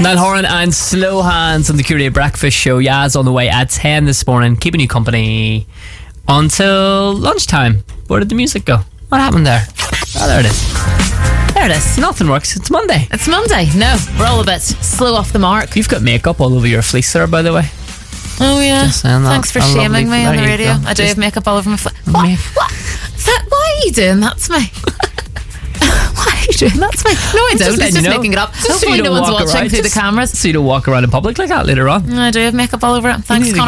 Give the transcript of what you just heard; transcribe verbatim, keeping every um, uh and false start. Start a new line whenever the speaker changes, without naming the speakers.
Niall Horan and Slow Hands on the Q R A Breakfast Show. Yaz on the way at ten this morning, keeping you company until lunchtime. Where did the music go? What happened there? Oh, there it is. There it is. Nothing works. It's Monday.
It's Monday. No, we're all a bit slow off the mark.
You've got makeup all over your fleece there, by the way.
Oh yeah.
That,
Thanks for shaming me on the radio. I do
Just
have makeup all over my fleece. What? What? That, why are you doing that to me? Why are you doing that to me? No, I don't. It's just,
you know.
making it up.
Just so
Hopefully
you
no
don't
one's
walk
watching
around,
through
just
the cameras.
So you don't walk around in public like that later on.
I do have makeup all over it. Thanks,
You need to
Conor.